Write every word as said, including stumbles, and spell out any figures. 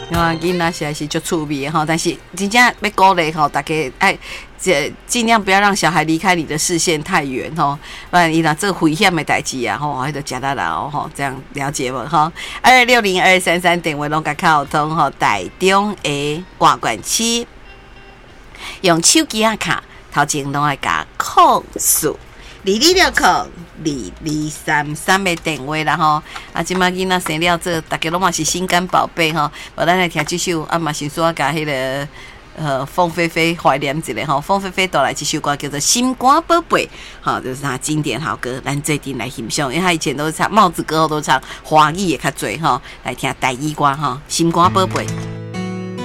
啊，囡仔实在是足趣味的吼，但是真正要鼓励吼，大家爱这尽量不要让小孩离开你的视线太远吼，不然伊若做危险的代志啊吼，迄就食得牢吼，这样了解无吼？二六零二三三电话拢甲靠通吼，台中的外管区用手机啊卡，头前拢爱甲控诉。二二六空二二三三的电话啦吼，啊，即摆囡仔生了这，大家拢嘛是心肝宝贝吼。无咱来听这首啊嘛，先说甲迄个呃凤飞飞怀念一下吼。凤飞飞带来这首歌叫做《心肝宝贝》，吼，就是他经典好歌，咱最近来欣赏，因为他以前都是唱帽子歌后都唱华语也较侪吼，来听台语歌吼，《心肝宝贝》。